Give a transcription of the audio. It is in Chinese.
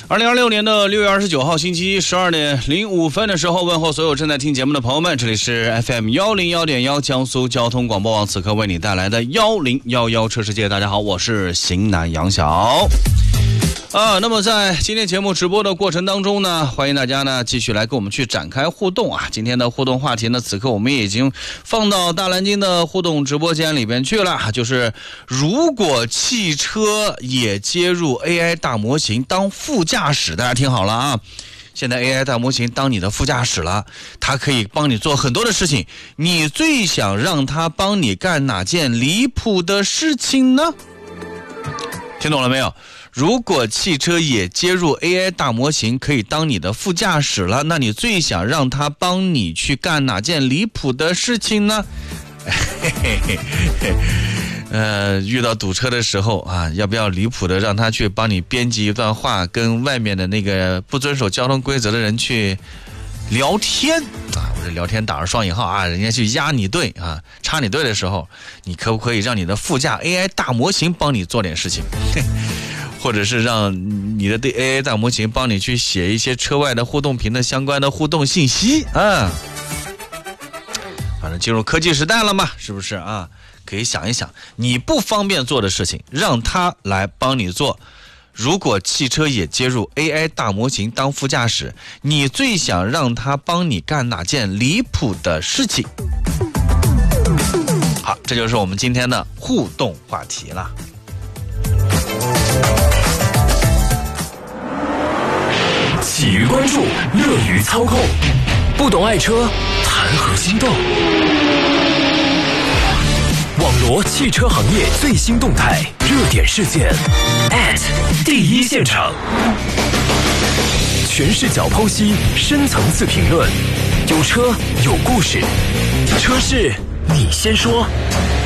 2026年的6月29号星期一12点05分的时候，问候所有正在听节目的朋友们，这里是 FM101.1 江苏交通广播网，此刻为你带来的1011车世界。大家好，我是型男杨晓。那么在今天节目直播的过程当中呢，欢迎大家呢继续来跟我们去展开互动啊。今天的互动话题呢，此刻我们已经放到大蓝鲸的互动直播间里边去了，就是如果汽车也接入 AI 大模型当副驾驶，大家听好了啊。现在 AI 大模型当你的副驾驶了，它可以帮你做很多的事情，你最想让它帮你干哪件离谱的事情呢？听懂了没有？如果汽车也接入 AI 大模型可以当你的副驾驶了，那你最想让它帮你去干哪件离谱的事情呢？遇到堵车的时候啊，要不要离谱的让他去帮你编辑一段话，跟外面的那个不遵守交通规则的人去聊天啊？我这聊天打上双引号啊，人家去压你队啊，插你队的时候，你可不可以让你的副驾 AI 大模型帮你做点事情？或者是让你的 AI 大模型帮你去写一些车外的互动屏的相关的互动信息啊。反正进入科技时代了嘛，是不是啊？可以想一想，你不方便做的事情，让它来帮你做。如果汽车也接入 AI 大模型当副驾驶，你最想让它帮你干哪件离谱的事情？好，这就是我们今天的互动话题了。 喜于关注，乐于操控，不懂爱车，谈何心动？网罗汽车行业最新动态、热点事件 第一现场，全视角剖析，深层次评论，有车有故事，车事你先说。